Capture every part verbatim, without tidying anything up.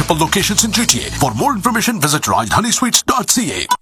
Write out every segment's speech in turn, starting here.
multiple locations in G T A. For more information, visit rajdhani sweets dot c a.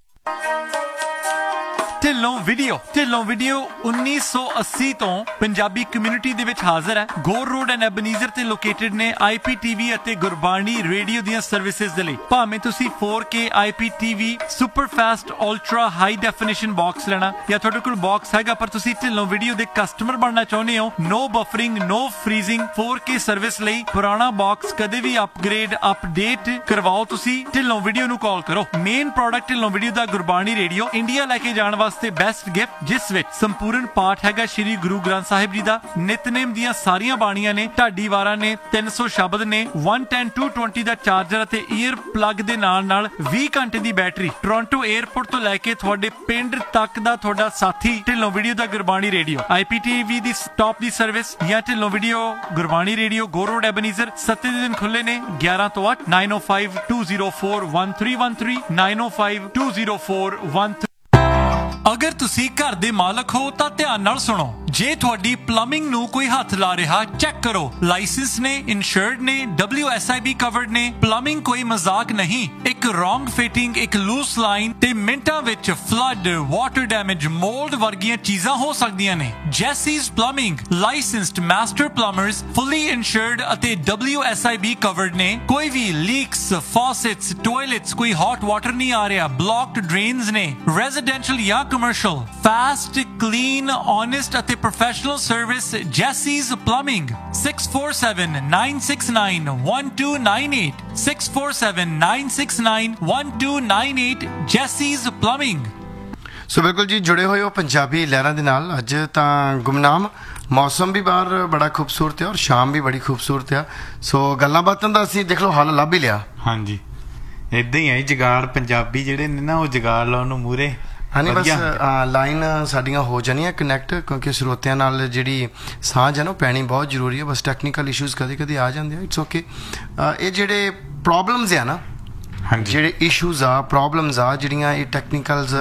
Dhillon video Dhillon video उन्नीस सौ अस्सी ਤੋਂ Punjabi community ਦੇ ਵਿੱਚ ਹਾਜ਼ਰ ਹੈ। ਗੋਰ ਰੋਡ ਐਂਡ ਐਬਨੀਜ਼ਰ ਤੇ ਲੋਕੇਟਡ ਨੇ ਆਈ ਪੀ ਟੀ ਵੀ ਅਤੇ ਗੁਰਬਾਣੀ ਰੇਡੀਓ ਦੀਆਂ ਸਰਵਿਸਿਜ਼ ਦੇ ਲਈ। ਭਾਵੇਂ ਤੁਸੀਂ four K ਆਈ P T V super fast ultra high definition box ਲੈਣਾ ਜਾਂ ਤੁਹਾਡੇ ਕੋਲ ਬਾਕਸ ਹੈਗਾ ਪਰ ਤੁਸੀਂ ਢਿੱਲੋਂ ਵੀਡੀਓ ਦੇ ਕਸਟਮਰ ਬਣਨਾ ਚਾਹੁੰਦੇ ਹੋ, ਨੋ ਬਫਰਿੰਗ ਨੋ ਫਰੀਜ਼ਿੰਗ four K ਸਰਵਿਸ ਲਈ ਪੁਰਾਣਾ ਬਾਕਸ ਕਦੇ ਵੀ ਅਪਗ੍ਰੇਡ ਅਪਡੇਟ ਕਰਵਾਓ ਤੁਸੀਂ ਢਿੱਲੋਂ ਵੀਡੀਓ ਨੂੰ ਕਾਲ ਕਰੋ। ਮੇਨ ਪ੍ਰੋਡਕਟ ਢਿੱਲੋਂ ਵੀਡੀਓ ਦਾ ਗੁਰਬਾਣੀ ਰੇਡੀਓ ਇੰਡੀਆ ਲੈ ਕੇ ਜਾਣ ਵਾਸਤੇ ਬੈਸਟ ਗਿਫਟ, ਜਿਸ ਵਿੱਚ ਸੰਪੂਰਨ ਪਾਠ ਹੈਗਾ ਸ਼੍ਰੀ ਗੁਰੂ ਗ੍ਰੰਥ ਸਾਹਿਬ ਜੀ ਦਾ, ਨਿਤਨੇਮ ਦੀਆਂ ਸਾਰੀਆਂ ਬਾਣੀਆਂ ਨੇ, ਢਾਡੀ ਵਾਰਾਂ ਨੇ, ਤਿੰਨ ਸੌ ਸ਼ਬਦ ਨੇ, one ten two twenty ਦਾ ਚਾਰਜਰ ਅਤੇ ਈਅਰ ਪਲੱਗ ਦੇ ਨਾਲ ਨਾਲ ਵੀਹ ਘੰਟੇ ਦੀ ਬੈਟਰੀ। ਟੋਰਾਂਟੋ 에ਅਰਪੋਰਟ ਤੋਂ ਲੈ ਕੇ ਤੁਹਾਡੇ ਪਿੰਡ ਤੱਕ ਦਾ ਤੁਹਾਡਾ ਸਾਥੀ ਢਿੱਲੋਂ ਵੀਡੀਓ ਦਾ ਗੁਰਬਾਣੀ ਰੇਡੀਓ। ਆਈ ਪੀ ਟੀ ਵੀ ਦੀ ਸਟਾਪ ਦੀ ਸਰਵਿਸ ਜਾਂ ਢਿੱਲੋਂ ਵੀਡੀਓ ਗੁਰਬਾਣੀ ਰੇਡੀਓ ਗੋ ਰੋਡ ਐਬਨੀਜ਼ਰ ਸੱਤੇ ਦੇ ਦਿਨ ਖੁੱਲੇ ਨੇ ਗਿਆਰਾਂ ਤੋਂ ਅੱਠ nine oh five two oh four one three one three nine oh five two oh four one three। ਅਗਰ ਤੁਸੀਂ ਘਰ ਦੇ ਮਾਲਕ ਹੋ ਤਾਂ ਧਿਆਨ ਨਾਲ ਸੁਣੋ। ਜੇ ਤੁਹਾਡੀ ਪਲੰਬਿੰਗ ਨੂੰ ਕੋਈ ਹੱਥ ਲਾ ਰਿਹਾ, ਚੈੱਕ ਕਰੋ। ਲਾਇਸੈਂਸ ਨੇ, ਇੰਸ਼ੋਰਡ ਨੇ, W S I B covered ਨੇ। ਪਲੰਬਿੰਗ ਕੋਈ ਮਜ਼ਾਕ ਨਹੀਂ। ਇੱਕ ਰੋਂਗ ਫਿਟਿੰਗ, ਇੱਕ ਲੂਸ ਲਾਈਨ ਤੇ ਮਿੰਟਾਂ ਵਿੱਚ ਫਲੱਡ, ਵਾਟਰ ਡੈਮੇਜ, ਮੋਲਡ ਵਰਗੀਆਂ ਚੀਜ਼ਾਂ ਹੋ ਸਕਦੀਆਂ ਨੇ। ਜੈਸੀਜ਼ ਪਲੰਬਿੰਗ ਲਾਇਸੈਂਸਡ ਮਾਸਟਰ ਪਲੰਬਰਸ, ਫੁੱਲੀ ਇੰਸ਼ੋਰਡ ਅਤੇ W S I B covered ਨੇ। ਕੋਈ ਵੀ ਲੀਕਸ, ਫੌਸੇਟਸ, ਟਾਇਲਟਸ, ਕੋਈ ਹੌਟ ਵਾਟਰ ਨਹੀਂ ਆ ਰਿਹਾ, ਬਲੌਕਡ ਡਰੇਨਸ ਨੇ। ਰੈਜ਼ੀਡੈਂਸ਼ੀਅਲ ਜਾਂ ਕਮਰਸ਼ੀਅਲ, ਫਾਸਟ, ਕਲੀਨ, ਓਨੈਸਟ ਅਤੇ professional service Jaycees plumbing. six four seven nine six nine one two nine eight six four seven nine six nine one two nine eight Jaycees plumbing. ਸੋ ਬਿਲਕੁਲ ਜੀ ਜੁੜੇ ਹੋਏ ਹੋ ਪੰਜਾਬੀ ਲਹਿਰਾਂ ਦੇ ਨਾਲ। ਅੱਜ ਤਾਂ ਗੁਮਨਾਮ ਮੌਸਮ ਵੀ ਬਾਹਰ ਬੜਾ ਖੂਬਸੂਰਤ ਹੈ ਔਰ ਸ਼ਾਮ ਵੀ ਬੜੀ ਖੂਬਸੂਰਤ ਆ। ਸੋ ਗੱਲਾਂ ਬਾਤਾਂ ਦਾ ਅਸੀਂ ਦੇਖ ਲਓ ਹੱਲ ਲੱਭ ਹੀ ਲਿਆ। ਹਾਂਜੀ ਇਦਾਂ ਹੀ ਹੈ ਜਗਾੜ ਪੰਜਾਬੀ ਜਿਹੜੇ ਨੇ ਨਾ ਉਹ ਜਗਾੜ ਲਾਉਣ ਨੂੰ ਮੂਰੇ। ਹਾਂਜੀ ਬਸ ਲਾਈਨ ਸਾਡੀਆਂ ਹੋ ਜਾਣੀਆਂ ਕਨੈਕਟ ਕਿਉਂਕਿ ਸਰੋਤਿਆਂ ਨਾਲ ਜਿਹੜੀ ਸਾਂਝ ਹੈ ਨਾ ਉਹ ਪੈਣੀ ਬਹੁਤ ਜ਼ਰੂਰੀ ਹੈ। ਬਸ ਟੈਕਨੀਕਲ ਇਸ਼ੂਜ਼ ਕਦੇ ਕਦੇ ਆ ਜਾਂਦੇ ਆ, ਇਟਸ ਓਕੇ। ਇਹ ਜਿਹੜੇ ਪ੍ਰੋਬਲਮਸ ਆ ਨਾ, ਜਿਹੜੇ ਇਸ਼ੂਜ਼ ਆ, ਪ੍ਰੋਬਲਮਸ ਆ ਜਿਹੜੀਆਂ ਇਹ ਟੈਕਨੀਕਲਸ,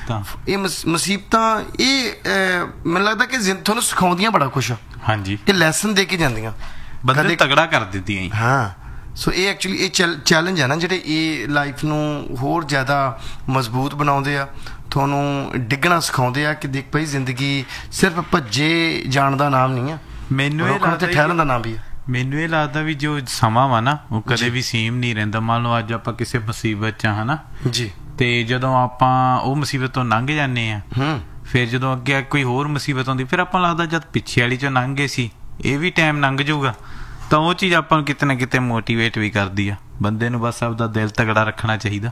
ਇਹ ਮੁਸੀਬਤਾਂ ਇਹ ਮੈਨੂੰ ਲੱਗਦਾ ਕਿ ਤੁਹਾਨੂੰ ਸਿਖਾਉਂਦੀਆਂ ਬੜਾ ਕੁਛ। ਹਾਂਜੀ ਇਹ ਲੈਸਨ ਦੇ ਕੇ ਜਾਂਦੀਆਂ, ਬੰਦੇ ਤਗੜਾ ਕਰ ਦਿੰਦੀਆਂ। ਹਾਂ ਸੋ ਇਹ ਐਕਚੁਅਲੀ ਇਹ ਚੈਲੰਜ ਹੈ ਨਾ ਜਿਹੜੇ ਇਹ ਲਾਈਫ ਨੂੰ ਹੋਰ ਜ਼ਿਆਦਾ ਮਜ਼ਬੂਤ ਬਣਾਉਂਦੇ ਆ, ਤੁਹਾਨੂੰ ਡਿੱਗਣਾ ਸਿਖਾਉਂਦੇ ਆ ਕਿ ਦੇਖ ਭਾਈ ਜ਼ਿੰਦਗੀ ਸਿਰਫ ਭੱਜੇ ਜਾਣ ਦਾ ਨਾਮ ਨਹੀਂ ਆ, ਮੈਨੂੰ ਇਹ ਲੱਗਦਾ ਠਹਿਰਨ ਦਾ ਨਾਮ ਵੀ ਆ। ਮੈਨੂੰ ਇਹ ਲੱਗਦਾ ਵੀ ਜੋ ਸਮਾਂ ਵਾ ਨਾ ਉਹ ਕਦੇ ਵੀ ਸੇਮ ਨਹੀਂ ਰਹਿੰਦਾ। ਮੰਨ ਲਓ ਅੱਜ ਆਪਾਂ ਕਿਸੇ ਮੁਸੀਬਤ 'ਚ ਹਨਾ ਜੀ, ਤੇ ਜਦੋਂ ਆਪਾਂ ਉਹ ਮੁਸੀਬਤ ਤੋਂ ਲੰਘ ਜਾਂਦੇ ਆ, ਫਿਰ ਜਦੋਂ ਅੱਗੇ ਕੋਈ ਹੋਰ ਮੁਸੀਬਤ ਆਉਂਦੀ ਫਿਰ ਆਪਾਂ ਲੱਗਦਾ ਜਦ ਪਿੱਛੇ ਵਾਲੀ 'ਚੋਂ ਲੰਘ ਗਏ ਸੀ ਇਹ ਵੀ ਟਾਈਮ ਲੰਘ ਜਾਊਗਾ। ਤਾਂ ਉਹ ਚੀਜ਼ ਆਪਾਂ ਨੂੰ ਕਿਤੇ ਨਾ ਕਿਤੇ ਮੋਟੀਵੇਟ ਵੀ ਕਰਦੀ ਆ ਬੰਦੇ ਨੂੰ। ਬਸ ਆਪਦਾ ਦਿਲ ਤਗੜਾ ਰੱਖਣਾ ਚਾਹੀਦਾ।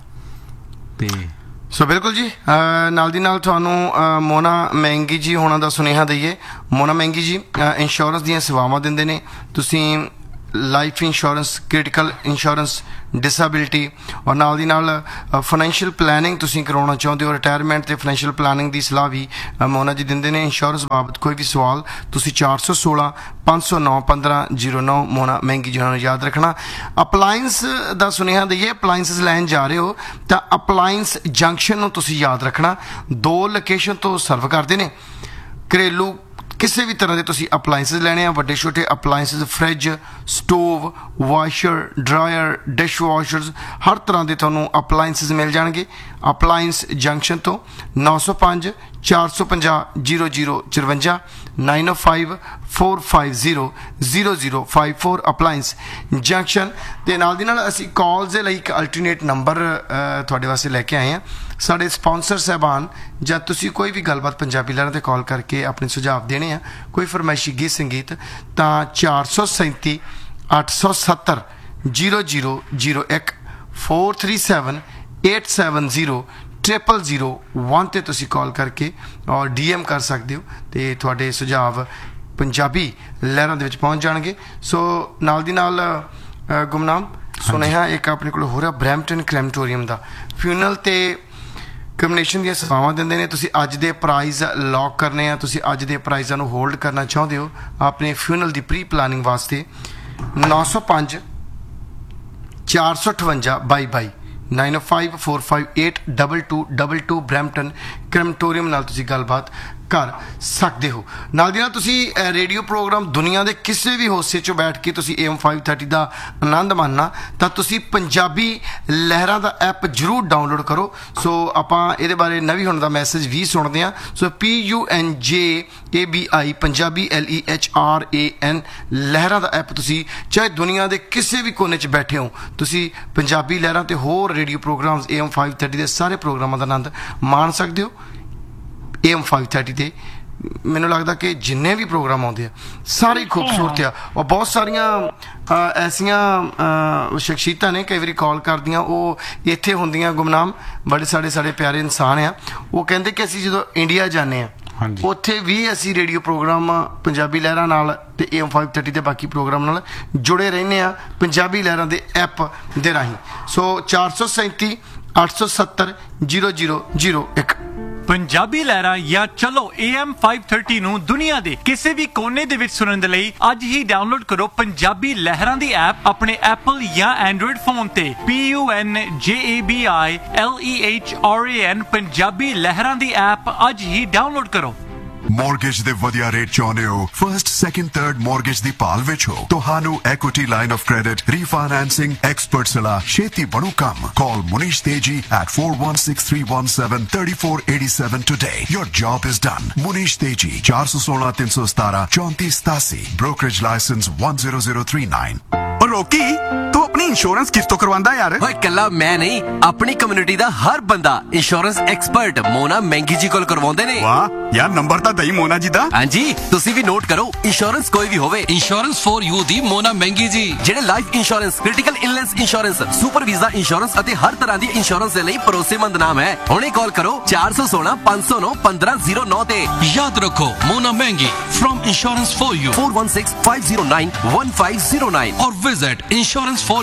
ਤੇ ਸੋ ਬਿਲਕੁਲ ਜੀ ਨਾਲ ਦੀ ਨਾਲ ਤੁਹਾਨੂੰ ਮੋਨਾ ਮਹਿੰਗੀ ਜੀ ਹੋਣਾ ਦਾ ਸੁਨੇਹਾ ਦਈਏ। ਮੋਨਾ ਮਹਿੰਗੀ ਜੀ ਇੰਸ਼ੋਰੈਂਸ ਦੀਆਂ ਸੇਵਾਵਾਂ ਦਿੰਦੇ ਨੇ। ਤੁਸੀਂ life insurance, critical insurance, disability ਔਰ ਨਾਲ ਦੀ ਨਾਲ ਫਾਈਨੈਂਸ਼ੀਅਲ ਪਲੈਨਿੰਗ ਤੁਸੀਂ ਕਰਾਉਣਾ ਚਾਹੁੰਦੇ ਹੋ, ਰਿਟਾਇਰਮੈਂਟ ਤੇ ਫਾਈਨੈਂਸ਼ੀਅਲ ਪਲੈਨਿੰਗ ਦੀ ਸਲਾਹ ਵੀ ਮੋਨਾ ਜੀ ਦਿੰਦੇ ਨੇ। ਇੰਸ਼ੋਰੈਂਸ ਬਾਬਤ ਕੋਈ ਵੀ ਸਵਾਲ ਤੁਸੀਂ ਚਾਰ ਸੌ ਸੋਲਾਂ ਪੰਜ ਸੌ ਨੌ ਪੰਦਰਾਂ ਜ਼ੀਰੋ ਨੌ ਮੋਨਾ ਮਹਿੰਗੀ ਜੀ ਨੂੰ ਯਾਦ ਰੱਖਣਾ। ਅਪਲਾਇੰਸ ਦਾ ਸੁਨੇਹਾ ਦਈਏ। ਅਪਲਾਇੰਸਿਸ ਲੈਣ ਜਾ ਰਹੇ ਹੋ ਤਾਂ ਅਪਲਾਇੰਸ ਜੰਕਸ਼ਨ ਨੂੰ ਤੁਸੀਂ ਯਾਦ ਰੱਖਣਾ। ਦੋ ਲੋਕੇਸ਼ਨ ਤੋਂ ਸਰਵ ਕਰਦੇ ਨੇ। ਘਰੇਲੂ ਕਿਸੇ ਵੀ ਤਰ੍ਹਾਂ ਦੇ ਤੁਸੀਂ ਅਪਲਾਇੰਸਿਸ ਲੈਣੇ ਆ, ਵੱਡੇ ਛੋਟੇ appliances, fridge, stove, washer, dryer, dish ਵਾਸ਼ਰਸ, ਹਰ ਤਰ੍ਹਾਂ ਦੇ ਤੁਹਾਨੂੰ ਅਪਲਾਇੰਸਿਸ ਮਿਲ ਜਾਣਗੇ ਅਪਲਾਇੰਸ ਜੰਕਸ਼ਨ ਤੋਂ। ਨੌ ਸੌ ਪੰਜ ਚਾਰ ਸੌ ਪੰਜਾਹ ਜ਼ੀਰੋ ਜ਼ੀਰੋ ਚੁਰਵੰਜਾ ਨਾਈਨ ਓ five four five zero zero zero five four appliance junction. ਅਤੇ ਨਾਲ ਦੀ ਨਾਲ ਅਸੀਂ ਕਾਲਸ ਦੇ ਲਈ ਇੱਕ ਅਲਟਰਨੇਟ ਨੰਬਰ ਤੁਹਾਡੇ ਵਾਸਤੇ ਲੈ ਕੇ ਆਏ ਹਾਂ। ਸਾਡੇ ਸਪੋਂਸਰ ਸਾਹਿਬਾਨ ਜਦ ਤੁਸੀਂ ਕੋਈ ਵੀ ਗੱਲਬਾਤ ਪੰਜਾਬੀ ਲਹਿਰਾਂ 'ਤੇ ਕਾਲ ਕਰਕੇ ਆਪਣੇ ਸੁਝਾਅ ਦੇਣੇ ਆ, ਕੋਈ ਫਰਮਾਇਸ਼ੀ ਗੀਤ ਸੰਗੀਤ, ਤਾਂ ਚਾਰ ਸੌ ਸੈਂਤੀ ਅੱਠ ਸੌ ਸੱਤਰ ਜ਼ੀਰੋ ਜ਼ੀਰੋ ਜ਼ੀਰੋ ਇੱਕ four three seven eight seven zero triple zero one 'ਤੇ ਤੁਸੀਂ ਕਾਲ ਕਰਕੇ ਔਰ ਡੀ ਐਮ ਕਰ ਸਕਦੇ ਹੋ ਅਤੇ ਤੁਹਾਡੇ ਸੁਝਾਅ ਪੰਜਾਬੀ ਲਹਿਰਾਂ ਦੇ ਵਿੱਚ ਪਹੁੰਚ ਜਾਣਗੇ। ਸੋ ਨਾਲ ਦੀ ਨਾਲ ਗੁਮਨਾਮ ਸੁਨੇਹਾ ਇੱਕ ਆਪਣੇ ਕੋਲ ਹੋ ਰਿਹਾ ਬਰੈਂਪਟਨ ਕ੍ਰੈਮਟੋਰੀਅਮ ਦਾ ਫਿਊਨਲ ਅਤੇ ਕੰਬੀਨੇਸ਼ਨ ਦੀਆਂ ਸੇਵਾਵਾਂ ਦਿੰਦੇ ਨੇ। ਤੁਸੀਂ ਅੱਜ ਦੇ ਪ੍ਰਾਈਜ਼ ਲੌਕ ਕਰਨੇ ਆ, ਤੁਸੀਂ ਅੱਜ ਦੇ ਪ੍ਰਾਈਜ਼ਾਂ ਨੂੰ ਹੋਲਡ ਕਰਨਾ ਚਾਹੁੰਦੇ ਹੋ ਆਪਣੇ ਫਿਊਨਲ ਦੀ ਪ੍ਰੀ ਪਲਾਨਿੰਗ ਵਾਸਤੇ, ਨੌ ਸੌ ਪੰਜ ਚਾਰ ਸੌ ਅਠਵੰਜਾ ਬਾਈ ਬਾਈ ਨਾਈਨ ਓ five four five eight double two double two Brampton ਕ੍ਰੈਮਟੋਰੀਅਮ ਨਾਲ ਤੁਸੀਂ ਗੱਲਬਾਤ ਕਰ ਸਕਦੇ ਹੋ। ਨਾਲ ਦੀ ਨਾਲ ਤੁਸੀਂ ਰੇਡੀਓ ਪ੍ਰੋਗਰਾਮ ਦੁਨੀਆ ਦੇ ਕਿਸੇ ਵੀ ਹਿੱਸੇ 'ਚੋਂ ਬੈਠ ਕੇ ਤੁਸੀਂ ਏ ਐਮ ਫਾਈਵ ਥਰਟੀ ਦਾ ਆਨੰਦ ਮਾਣਨਾ ਤਾਂ ਤੁਸੀਂ ਪੰਜਾਬੀ ਲਹਿਰਾਂ ਦਾ ਐਪ ਜ਼ਰੂਰ ਡਾਊਨਲੋਡ ਕਰੋ। ਸੋ ਆਪਾਂ ਇਹਦੇ ਬਾਰੇ ਨਵੀਂ ਹੁਣ ਦਾ ਮੈਸੇਜ ਵੀ ਸੁਣਦੇ ਹਾਂ। ਸੋ ਪੀ ਯੂ ਐਨ ਜੇ A B I Punjabi L E H R A ਐਨ ਲਹਿਰਾਂ ਦਾ ਐਪ ਤੁਸੀਂ ਚਾਹੇ ਦੁਨੀਆ ਦੇ ਕਿਸੇ ਵੀ ਕੋਨੇ 'ਚ ਬੈਠੇ ਹੋ ਤੁਸੀਂ ਪੰਜਾਬੀ ਲਹਿਰਾਂ ਤੇ ਹੋਰ radio programs A M five thirty ਦੇ ਸਾਰੇ ਪ੍ਰੋਗਰਾਮਾਂ ਦਾ ਆਨੰਦ ਮਾਣ ਸਕਦੇ ਹੋ। ਏ ਐਮ ਫਾਈਵ ਥਰਟੀ ਤੇ ਮੈਨੂੰ ਲੱਗਦਾ ਕਿ ਜਿੰਨੇ ਵੀ ਪ੍ਰੋਗਰਾਮ ਆਉਂਦੇ ਆ ਸਾਰੇ ਹੀ ਖੂਬਸੂਰਤ ਆ ਔਰ ਬਹੁਤ ਸਾਰੀਆਂ ਐਸੀਆਂ ਸ਼ਖਸੀਅਤਾਂ ਨੇ ਕਈ ਵਾਰੀ ਕਾਲ ਕਰਦੀਆਂ ਉਹ ਇੱਥੇ ਹੁੰਦੀਆਂ ਗੁਮਨਾਮ ਬੜੇ ਸਾਡੇ ਸਾਡੇ ਪਿਆਰੇ ਇਨਸਾਨ ਆ। ਉਹ ਕਹਿੰਦੇ ਕਿ ਅਸੀਂ ਜਦੋਂ ਇੰਡੀਆ ਜਾਂਦੇ ਆ ਉੱਥੇ ਵੀ ਅਸੀਂ ਰੇਡੀਓ ਪ੍ਰੋਗਰਾਮ ਪੰਜਾਬੀ ਲਹਿਰਾਂ ਨਾਲ ਤੇ ਏ ਐਮ ਫਾਈਵ ਥਰਟੀ ਦੇ ਬਾਕੀ ਪ੍ਰੋਗਰਾਮ ਨਾਲ ਜੁੜੇ ਰਹਿੰਦੇ ਆ ਪੰਜਾਬੀ ਲਹਿਰਾਂ ਦੇ ਐਪ ਦੇ ਰਾਹੀਂ। ਸੋ ਚਾਰ ਸੌ ਸੈਂਤੀ ਅੱਠ ਸੌ ਸੱਤਰ ਜ਼ੀਰੋ ਜ਼ੀਰੋ ਜ਼ੀਰੋ ਇੱਕ ਪੰਜਾਬੀ ਲਹਿਰਾਂ ਜਾਂ ਚਲੋ ਏ ਐਮ ਫਾਈਵ ਥਰਟੀ ਨੂੰ ਦੁਨੀਆ ਦੇ ਕਿਸੇ ਵੀ ਕੋਨੇ ਦੇ ਵਿੱਚ ਸੁਣਨ ਦੇ ਲਈ ਅੱਜ ਹੀ ਡਾਊਨਲੋਡ ਕਰੋ ਪੰਜਾਬੀ ਲਹਿਰਾਂ ਦੀ ਐਪ ਆਪਣੇ ਐਪਲ ਜਾਂ ਐਂਡਰੋਇਡ ਫੋਨ ਤੇ। ਪੀ ਯੂ ਐਨ ਜੇ A B I L E H R A ਐਨ ਪੰਜਾਬੀ ਲਹਿਰਾਂ ਦੀ ਐਪ ਅੱਜ ਹੀ ਡਾਊਨਲੋਡ ਕਰੋ। Mortgage ਦੇ ਵਧੀਆ ਰੇਟ ਚਾਹੁੰਦੇ ਹੋ? ਫਰਸਟ ਸੈਕਿੰਡ ਥਰਡ ਮੋਰਗੇਜ ਦੀ ਭਾਲ ਵਿੱਚ ਹੋ? ਤੁਹਾਨੂੰ equity line of credit refinancing expert ਸਲਾਹ ਛੇਤੀ ਬਣੋ ਕੰਮ। Call Munish Teji at four one six three one seven three four eight seven today. Your job is done. Munish Teji ਚਾਰ ਸੌ ਸੋਲਾਂ ਤਿੰਨ ਸੌ ਸਤਾਰਾਂ ਚੌਂਤੀ ਸਤਾਸੀ brokerage license one zero zero three nine। ਰੋਕੀ ਤੂੰ ਆਪਣੀ ਇੰਸ਼ੋਰੈਂਸ ਕਿਸ ਤੋਂ ਕਰਵਾਉਂਦਾ ਯਾਰ? ਓਏ ਕੱਲਾ ਮੈਂ ਨਹੀਂ ਆਪਣੀ ਕਮਿਊਨਿਟੀ ਦਾ ਹਰ ਬੰਦਾ ਇੰਸ਼ੋਰੈਂਸ ਐਕਸਪਰਟ ਮੋਨਾ ਮਹਿੰਗੀ ਜੀ ਕੋਲ ਕਰਵਾਉਂਦੇ ਨੇ। ਵਾਹ ਯਾਰ ਨੰਬਰ ਤਾਂ ਦਈ ਮੋਨਾ ਜੀ ਦਾ। ਹਾਂਜੀ ਤੁਸੀਂ ਵੀ ਨੋਟ ਕਰੋ ਇੰਸ਼ੋਰੈਂਸ ਕੋਈ ਵੀ ਹੋਵੇ ਇੰਸ਼ੋਰੈਂਸ ਫॉर ਯੂ ਦੀ ਮੋਨਾ ਮਹਿੰਗੀ ਜੀ ਜਿਹੜੇ life insurance critical illness insurance super visa insurance ਅਤੇ ਹਰ ਤਰ੍ਹਾਂ ਦੀ ਇੰਸ਼ੋਰੈਂਸ ਦੇ ਲਈ ਭਰੋਸੇਮੰਦ ਨਾਮ ਹੈ। ਹੁਣੇ ਕਾਲ ਕਰੋ ਚਾਰ ਸੌ ਸੋਲਾਂ ਪੰਜ ਸੌ ਨੌ ਪੰਦਰਾਂ ਜ਼ੀਰੋ ਨੌ ਤੇ ਯਾਦ ਰੱਖੋ ਮੋਨਾ ਮਹਿੰਗੀ from insurance for you four one six five zero nine one five zero nine or visit insurance for